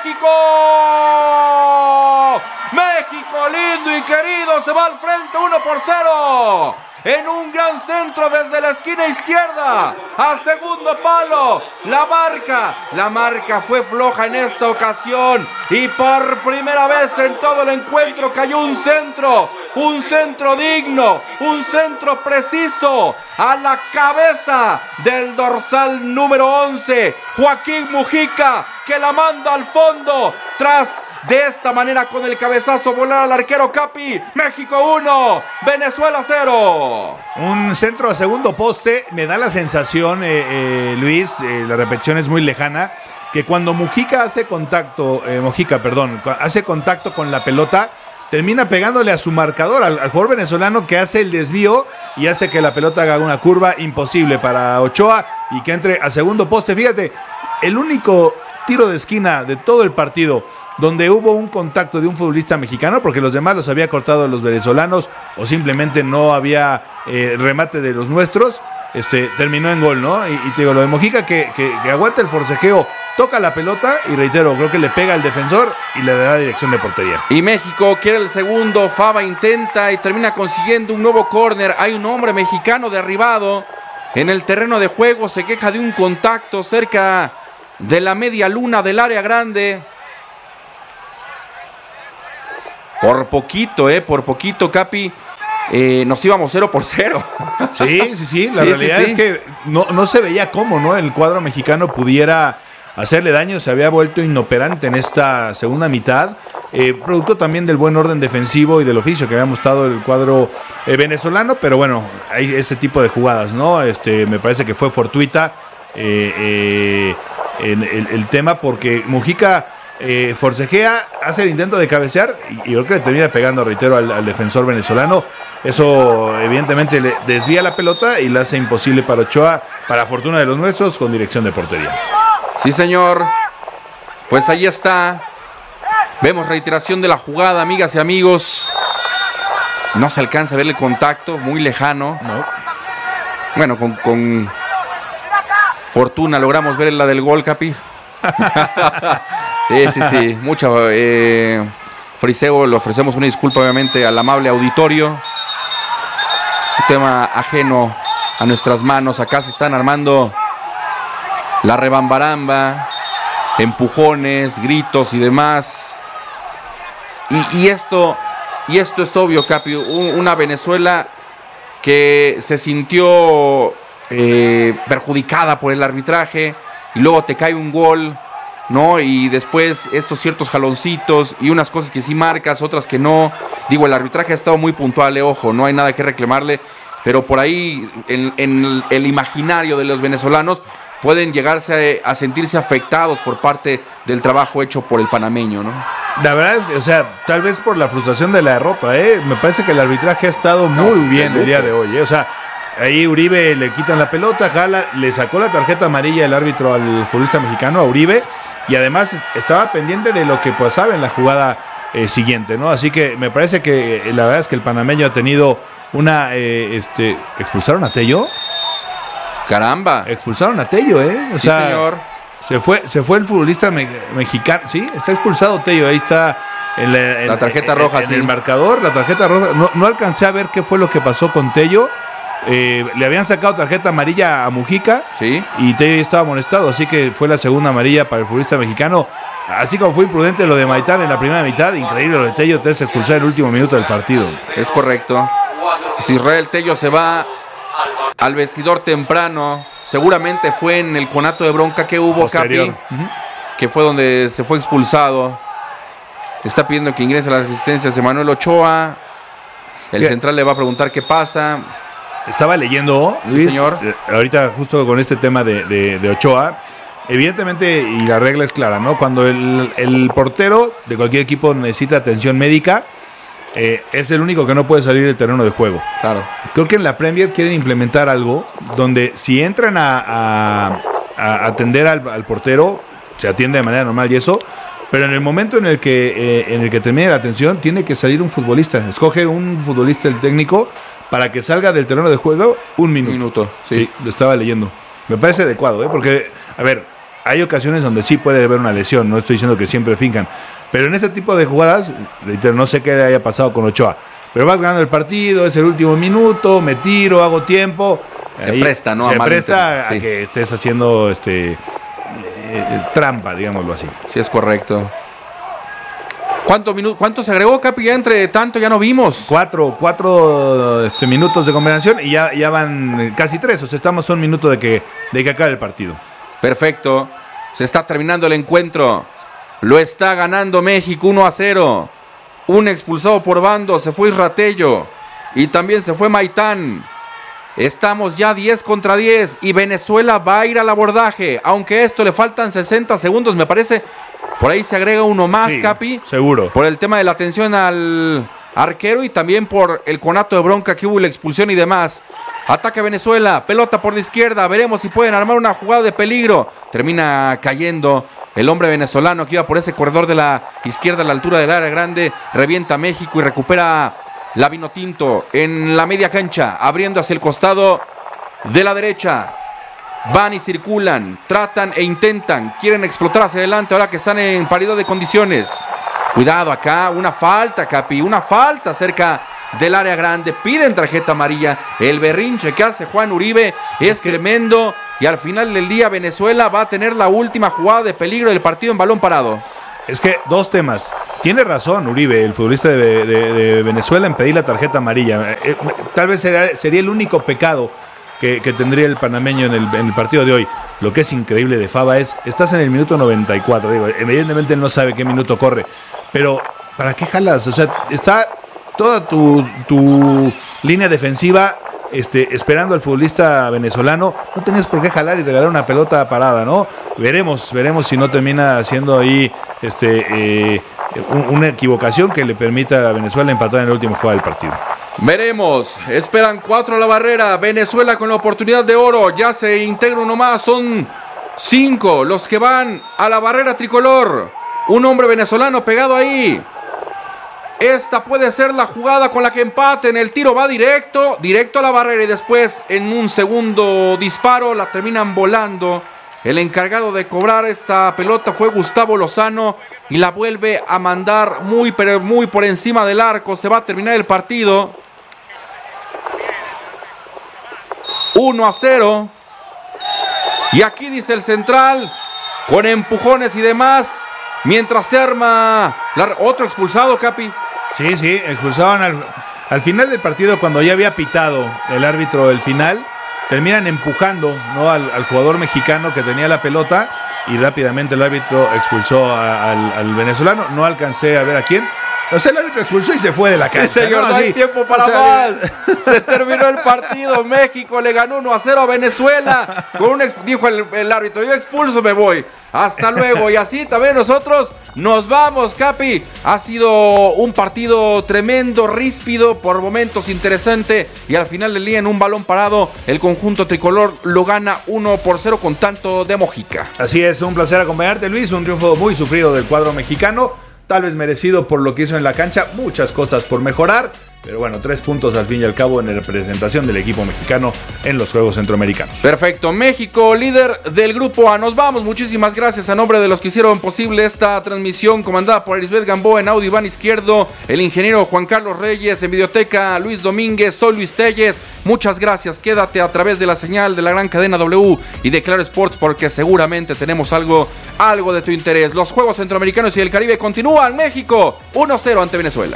México. México lindo y querido se va al frente 1-0. En un gran centro desde la esquina izquierda, a segundo palo, la marca fue floja en esta ocasión, y por primera vez en todo el encuentro cayó un centro digno, un centro preciso, a la cabeza del dorsal número 11, Joaquín Mujica, que la manda al fondo, de esta manera con el cabezazo volar al arquero Capi. México 1, Venezuela 0. Un centro a segundo poste. Me da la sensación, Luis, la repetición es muy lejana, que cuando Mujica hace contacto, hace contacto con la pelota, termina pegándole a su marcador, al jugador venezolano, que hace el desvío y hace que la pelota haga una curva imposible para Ochoa y que entre a segundo poste. Fíjate, el único tiro de esquina de todo el partido donde hubo un contacto de un futbolista mexicano, porque los demás los había cortado los venezolanos o simplemente no había remate de los nuestros, terminó en gol, ¿no? Y te digo, lo de Mujica que aguanta el forcejeo, toca la pelota y reitero, creo que le pega al defensor y le da dirección de portería. Y México quiere el segundo, Fava intenta y termina consiguiendo un nuevo córner. Hay un hombre mexicano derribado en el terreno de juego, se queja de un contacto cerca de la media luna del área grande. Por poquito, Capi, nos íbamos 0-0. Sí, la realidad es que no se veía cómo, ¿no? El cuadro mexicano pudiera hacerle daño, se había vuelto inoperante en esta segunda mitad, producto también del buen orden defensivo y del oficio que había mostrado el cuadro venezolano, pero bueno, hay este tipo de jugadas, ¿no? Me parece que fue fortuita el tema, porque Mujica forcejea, hace el intento de cabecear y creo que le termina pegando, reitero, al defensor venezolano. Eso evidentemente le desvía la pelota y la hace imposible para Ochoa, para fortuna de los nuestros, con dirección de portería. Sí, señor. Pues ahí está. Vemos reiteración de la jugada, amigas y amigos. No se alcanza a ver el contacto, muy lejano. No. Bueno, con fortuna logramos ver la del gol, Capi. Sí. Mucho friseo. Le ofrecemos una disculpa, obviamente, al amable auditorio. Un tema ajeno a nuestras manos. Acá se están armando la rebambaramba, empujones, gritos y demás. Y esto es obvio, Capi. Una Venezuela que se sintió perjudicada por el arbitraje, y luego te cae un gol, ¿no? Y después estos ciertos jaloncitos y unas cosas que sí marcas, otras que no. Digo, el arbitraje ha estado muy puntual, ojo, no hay nada que reclamarle, pero por ahí en el imaginario de los venezolanos pueden llegarse a sentirse afectados por parte del trabajo hecho por el panameño, ¿no? La verdad es que, o sea, tal vez por la frustración de la derrota, me parece que el arbitraje ha estado muy bien el día de hoy, o sea, ahí Uribe le quitan la pelota, jala, le sacó la tarjeta amarilla el árbitro al futbolista mexicano, a Uribe, y además estaba pendiente de lo que pasaba en la jugada siguiente, ¿no? Así que me parece que la verdad es que el panameño ha tenido una... ¿expulsaron a Tello? ¡Caramba! Expulsaron a Tello, O sí, sea, señor. Se fue el futbolista mexicano, sí, está expulsado Tello, ahí está la tarjeta roja, en el marcador, la tarjeta roja. No alcancé a ver qué fue lo que pasó con Tello. Le habían sacado tarjeta amarilla a Mujica, sí, y Tello ya estaba amonestado, así que fue la segunda amarilla para el futbolista mexicano. Así como fue imprudente lo de Maitán en la primera mitad, increíble lo de Tello, te hace expulsar el último minuto del partido. Es correcto. Si Israel Tello se va al vestidor temprano, seguramente fue en el conato de bronca que hubo, posterior. Capi, que fue donde se fue expulsado. Está pidiendo que ingrese a las asistencias de Manuel Ochoa. El central le va a preguntar qué pasa. Estaba leyendo, Luis, sí, señor. Ahorita justo con este tema de Ochoa, evidentemente, y la regla es clara, ¿no? Cuando el portero de cualquier equipo necesita atención médica, es el único que no puede salir del terreno de juego. Claro. Creo que en la Premier quieren implementar algo donde si entran a atender al portero, se atiende de manera normal y eso, pero en el momento en el que termine la atención, tiene que salir un futbolista. Escoge un futbolista el técnico para que salga del terreno de juego un minuto. Sí. Sí, lo estaba leyendo. Me parece adecuado, porque, a ver, hay ocasiones donde sí puede haber una lesión, no estoy diciendo que siempre finjan, pero en este tipo de jugadas, reitero, no sé qué haya pasado con Ochoa, pero vas ganando el partido, es el último minuto, me tiro, hago tiempo. Se presta, ¿no? Se presta a sí, que estés haciendo trampa, digámoslo así. Sí, es correcto. ¿Cuánto se agregó, Capi? Ya entre tanto ya no vimos. 4 minutos de conversación y ya van casi 3. O sea, estamos a un minuto de que acabe el partido. Perfecto. Se está terminando el encuentro. Lo está ganando México 1-0. Un expulsado por bando. Se fue Isratello. Y también se fue Maitán. Estamos ya 10 contra 10. Y Venezuela va a ir al abordaje. Aunque a esto le faltan 60 segundos, me parece. Por ahí se agrega uno más, sí, Capi. Seguro. Por el tema de la atención al arquero y también por el conato de bronca que hubo y la expulsión y demás. Ataca Venezuela, pelota por la izquierda. Veremos si pueden armar una jugada de peligro. Termina cayendo el hombre venezolano que iba por ese corredor de la izquierda a la altura del área grande. Revienta México y recupera la Vinotinto en la media cancha, abriendo hacia el costado de la derecha. Van y circulan, tratan e intentan, quieren explotar hacia adelante ahora que están en paridad de condiciones. Cuidado acá, una falta, Capi, una falta cerca del área grande. Piden tarjeta amarilla. El berrinche que hace Juan Uribe es tremendo. Y al final del día Venezuela va a tener la última jugada de peligro del partido en balón parado. Es que dos temas. Tiene razón Uribe, el futbolista de Venezuela, en pedir la tarjeta amarilla. Tal vez sería el único pecado que tendría el panameño en el partido de hoy. Lo que es increíble de Fava es, estás en el minuto 94, digo, evidentemente él no sabe qué minuto corre, pero ¿para qué jalas? O sea, está toda tu línea defensiva esperando al futbolista venezolano, no tenías por qué jalar y regalar una pelota parada, ¿no? Veremos si no termina siendo ahí una equivocación que le permita a Venezuela empatar en la última jugada del partido. Veremos, esperan 4 a la barrera, Venezuela con la oportunidad de oro, ya se integra uno más, son 5 los que van a la barrera tricolor, un hombre venezolano pegado ahí. Esta puede ser la jugada con la que empaten, el tiro va directo a la barrera y después en un segundo disparo la terminan volando. El encargado de cobrar esta pelota fue Gustavo Lozano y la vuelve a mandar muy por encima del arco. Se va a terminar el partido 1-0. Y aquí dice el central, con empujones y demás, mientras se arma otro expulsado, Capi. Sí, expulsaban al final del partido cuando ya había pitado el árbitro el final. Terminan empujando, ¿no?, al jugador mexicano que tenía la pelota y rápidamente el árbitro expulsó al venezolano. No alcancé a ver a quién. O sea, el árbitro expulsó y se fue de la cancha. Sí, señor, no hay tiempo para más. Se terminó el partido. México le ganó 1-0 a Venezuela. Dijo el árbitro, yo expulso, me voy. Hasta luego. Y así también nosotros nos vamos, Capi. Ha sido un partido tremendo, ríspido, por momentos interesante. Y al final del día, en un balón parado, el conjunto tricolor lo gana 1-0 con tanto de Mojica. Así es, un placer acompañarte, Luis. Un triunfo muy sufrido del cuadro mexicano. Tal vez merecido por lo que hizo en la cancha, muchas cosas por mejorar, pero bueno, 3 puntos al fin y al cabo en la representación del equipo mexicano en los Juegos Centroamericanos. Perfecto, México, líder del grupo A. Nos vamos, muchísimas gracias a nombre de los que hicieron posible esta transmisión comandada por Elisbeth Gamboa, en audio Iván Izquierdo, el ingeniero Juan Carlos Reyes, en videoteca Luis Domínguez, soy Luis Telles. Muchas gracias, quédate a través de la señal de la gran cadena W y de Claro Sports porque seguramente tenemos algo de tu interés. Los Juegos Centroamericanos y el Caribe continúan. México 1-0 ante Venezuela.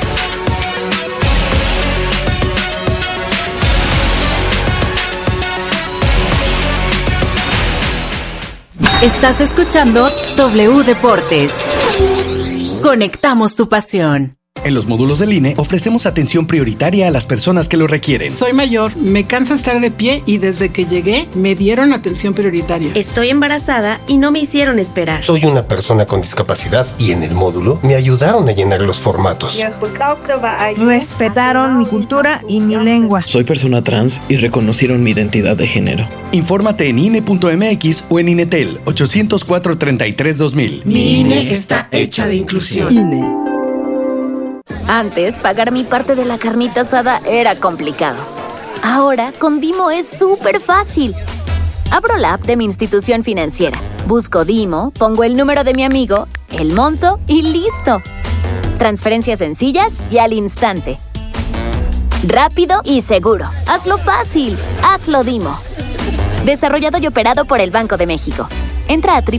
Estás escuchando W Deportes. Conectamos tu pasión. En los módulos del INE ofrecemos atención prioritaria a las personas que lo requieren. Soy mayor, me cansa estar de pie y desde que llegué me dieron atención prioritaria. Estoy embarazada y no me hicieron esperar. Soy una persona con discapacidad y en el módulo me ayudaron a llenar los formatos. Respetaron mi cultura y mi lengua. Soy persona trans y reconocieron mi identidad de género. Infórmate en INE.mx o en INETEL 804-33-2000. Mi INE está hecha de inclusión. INE. Antes, pagar mi parte de la carnita asada era complicado. Ahora, con Dimo es súper fácil. Abro la app de mi institución financiera, busco Dimo, pongo el número de mi amigo, el monto y ¡listo! Transferencias sencillas y al instante. Rápido y seguro. Hazlo fácil. Hazlo Dimo. Desarrollado y operado por el Banco de México. Entra a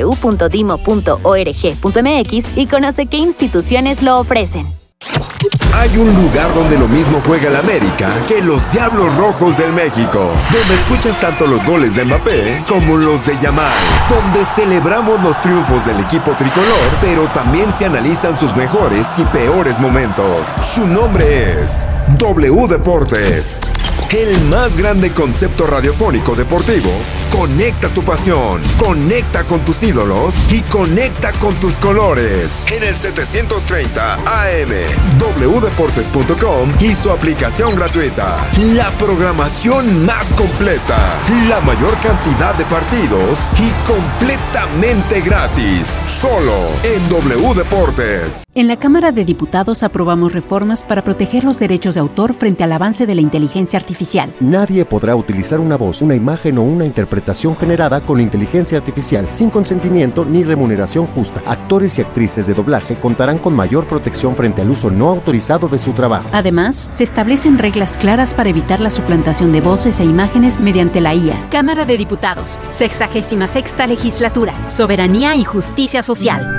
www.dimo.org.mx y conoce qué instituciones lo ofrecen. Hay un lugar donde lo mismo juega el América que los Diablos Rojos del México, donde escuchas tanto los goles de Mbappé como los de Yamal, donde celebramos los triunfos del equipo tricolor, pero también se analizan sus mejores y peores momentos. Su nombre es W Deportes. El más grande concepto radiofónico deportivo. Conecta tu pasión, conecta con tus ídolos y conecta con tus colores. En el 730 AM, wdeportes.com y su aplicación gratuita. La programación más completa, la mayor cantidad de partidos y completamente gratis. Solo en W Deportes. En la Cámara de Diputados aprobamos reformas para proteger los derechos de autor frente al avance de la inteligencia artificial. Nadie podrá utilizar una voz, una imagen o una interpretación generada con inteligencia artificial sin consentimiento ni remuneración justa. Actores y actrices de doblaje contarán con mayor protección frente al uso no autorizado de su trabajo. Además, se establecen reglas claras para evitar la suplantación de voces e imágenes mediante la IA. Cámara de Diputados, 66ª Legislatura, Soberanía y Justicia Social.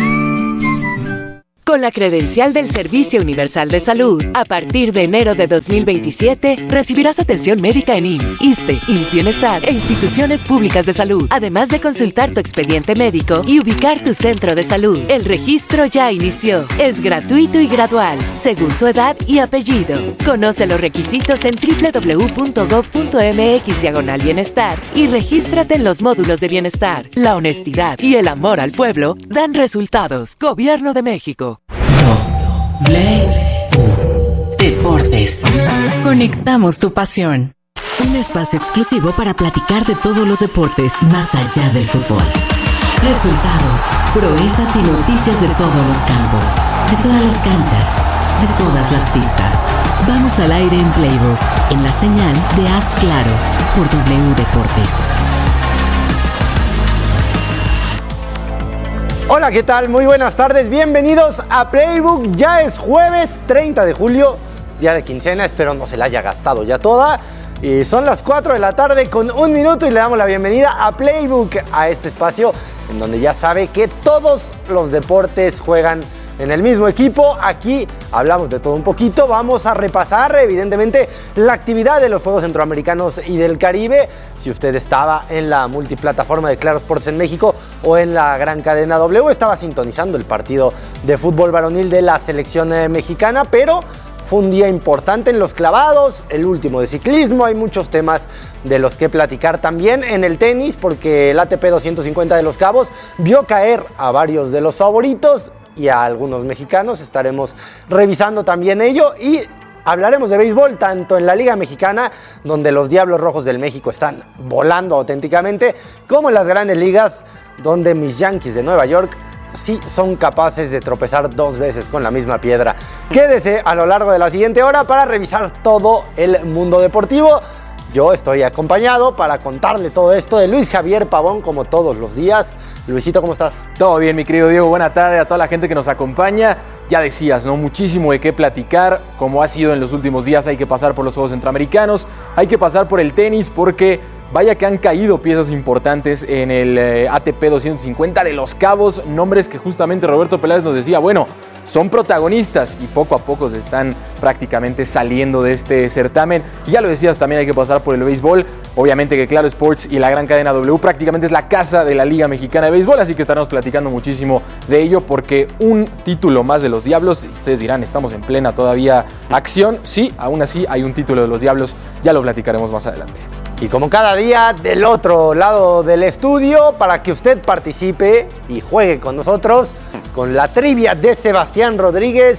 Con la credencial del Servicio Universal de Salud, a partir de enero de 2027, recibirás atención médica en IMSS, ISSSTE, IMSS Bienestar e instituciones públicas de salud, además de consultar tu expediente médico y ubicar tu centro de salud. El registro ya inició. Es gratuito y gradual, según tu edad y apellido. Conoce los requisitos en www.gov.mx/bienestar y regístrate en los módulos de bienestar. La honestidad y el amor al pueblo dan resultados. Gobierno de México. Deportes. Conectamos tu pasión. Un espacio exclusivo para platicar de todos los deportes más allá del fútbol. Resultados, proezas y noticias de todos los campos, de todas las canchas, de todas las pistas. Vamos al aire en Playbook, en la señal de Haz Claro, por W Deportes. Hola, ¿qué tal? Muy buenas tardes, bienvenidos a Playbook. Ya es jueves 30 de julio, día de quincena, espero no se la haya gastado ya toda. Y son las 4 de la tarde con 1 minuto y le damos la bienvenida a Playbook, a este espacio en donde ya sabe que todos los deportes juegan en el mismo equipo. Aquí hablamos de todo un poquito, vamos a repasar evidentemente la actividad de los Juegos Centroamericanos y del Caribe. Si usted estaba en la multiplataforma de Claro Sports en México o en la gran cadena W, estaba sintonizando el partido de fútbol varonil de la selección mexicana, pero fue un día importante en los clavados, el último de ciclismo, hay muchos temas de los que platicar también en el tenis, porque el ATP 250 de Los Cabos vio caer a varios de los favoritos y a algunos mexicanos. Estaremos revisando también ello y hablaremos de béisbol, tanto en la Liga Mexicana, donde los Diablos Rojos del México están volando auténticamente, como en las grandes ligas, donde mis Yankees de Nueva York sí son capaces de tropezar 2 veces con la misma piedra. Quédese a lo largo de la siguiente hora para revisar todo el mundo deportivo. Yo estoy acompañado para contarle todo esto de Luis Javier Pavón, como todos los días. Luisito, ¿cómo estás? Todo bien, mi querido Diego. Buena tarde a toda la gente que nos acompaña. Ya decías, ¿no? Muchísimo de qué platicar. Como ha sido en los últimos días, hay que pasar por los Juegos Centroamericanos, hay que pasar por el tenis, porque vaya que han caído piezas importantes en el ATP 250 de Los Cabos. Nombres que justamente Roberto Peláez nos decía, bueno, son protagonistas y poco a poco se están prácticamente saliendo de este certamen. Y ya lo decías, también hay que pasar por el béisbol. Obviamente que Claro Sports y la gran cadena W prácticamente es la casa de la Liga Mexicana de Béisbol, así que estaremos platicando muchísimo de ello, porque un título más de los Diablos, y ustedes dirán, estamos en plena todavía acción. Sí, aún así hay un título de los Diablos, ya lo platicaremos más adelante. Y como cada día, del otro lado del estudio, para que usted participe y juegue con nosotros, con la trivia de Sebastián Rodríguez.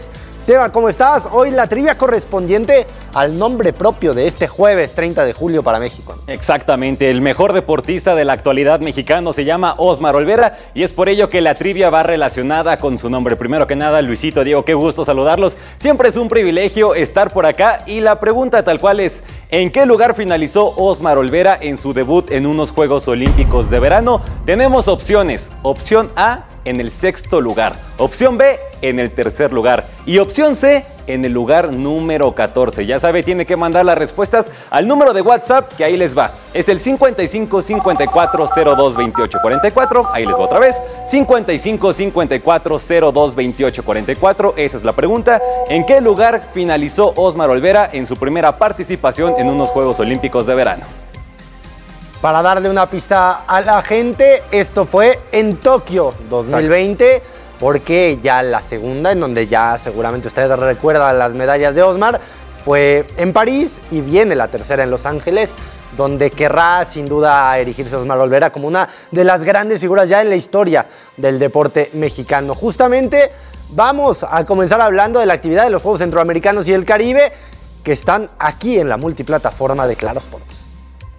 Seba, ¿cómo estás? Hoy la trivia correspondiente al nombre propio de este jueves 30 de julio para México. Exactamente, el mejor deportista de la actualidad mexicano se llama Osmar Olvera y es por ello que la trivia va relacionada con su nombre. Primero que nada, Luisito, Diego, qué gusto saludarlos. Siempre es un privilegio estar por acá y la pregunta tal cual es: ¿en qué lugar finalizó Osmar Olvera en su debut en unos Juegos Olímpicos de verano? Tenemos opciones. Opción A, en el 6º lugar. Opción B, en el 3er lugar. Y opción C, en el lugar número 14. Ya sabe, tiene que mandar las respuestas al número de WhatsApp, que ahí les va. Es el 55 54 02 28 44. Ahí les va otra vez. 55 54 02 28 44. Esa es la pregunta. ¿En qué lugar finalizó Osmar Olvera en su primera participación en unos Juegos Olímpicos de verano? Para darle una pista a la gente, esto fue en Tokio 2020, porque ya la segunda, en donde ya seguramente ustedes recuerdan las medallas de Osmar, fue en París, y viene la tercera en Los Ángeles, donde querrá sin duda erigirse Osmar Olvera como una de las grandes figuras ya en la historia del deporte mexicano. Justamente vamos a comenzar hablando de la actividad de los Juegos Centroamericanos y el Caribe, que están aquí en la multiplataforma de Claro Sports.